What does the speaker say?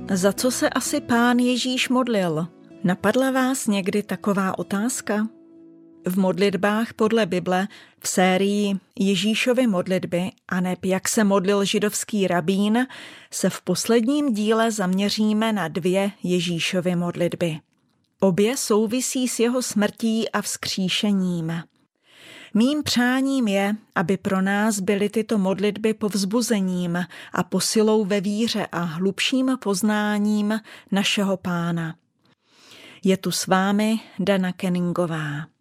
Za co se asi Pán Ježíš modlil? Napadla vás někdy taková otázka? V modlitbách podle Bible v sérii Ježíšovy modlitby aneb jak se modlil židovský rabín se v posledním díle zaměříme na 2 Ježíšovy modlitby. Obě souvisí s jeho smrtí a vzkříšením. Mým přáním je, aby pro nás byly tyto modlitby povzbuzením a posilou ve víře a hlubším poznáním našeho Pána. Je tu s vámi Dana Kenningová.